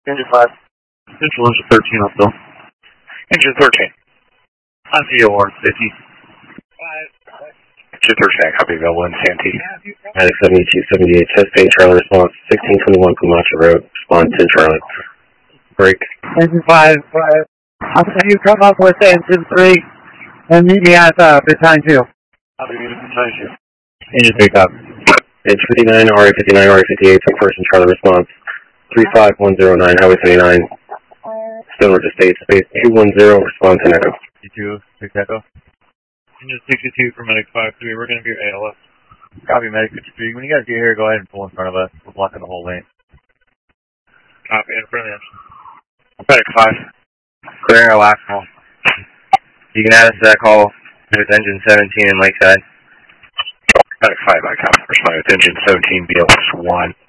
Engine 5. Central Engine 13 up though. Engine 13. On VOR 50. Engine 13, copy available in Santee. Medic 7278, test 8, Charlie response, 1621 Camacho Road, respond 10 Charlie. Break. Engine 5. I'll have you come up with Engine 3 and meet me at Battalion 2. I'll be meeting Battalion 2. Engine 3 copy. Edge 59, RA59, RA58, some person Charlie response, 35109, Highway 79, Stone Ridge Estates, space 210, response in Echo. 62, 6 Echo. Engine 62 for Medic 5-3, we're going to be your ALS. Copy Medic 53, when you guys get here, go ahead and pull in front of us. We're blocking the whole lane. Copy, in front of the engine. Medic 5. Clearing our last call. You can add us to that call with engine 17 in Lakeside. Medic 5, I copy. Responding with engine 17, BLS 1.